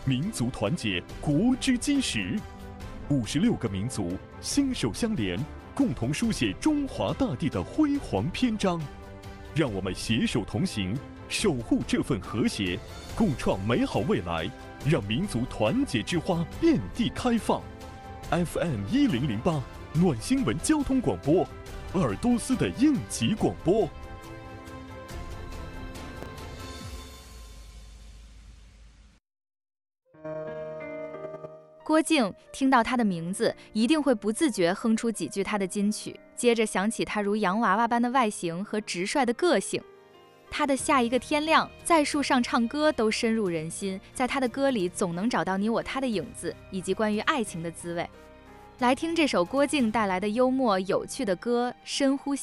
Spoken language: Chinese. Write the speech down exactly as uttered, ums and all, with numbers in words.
民族团结，国之基石。五十六个民族心手相连，共同书写中华大地的辉煌篇章。让我们携手同行，守护这份和谐，共创美好未来，让民族团结之花遍地开放。F M 一零零八暖新闻交通广播，鄂尔多斯的应急广播。 郭靖听到他的名字，一定会不自觉哼出几句他的金曲，接着想起他如洋娃娃般的外形和直率的个性。他的下一个天亮，在树上唱歌都深入人心，在他的歌里总能找到你我他的影子，以及关于爱情的滋味。来听这首郭靖带来的幽默有趣的歌《深呼吸》。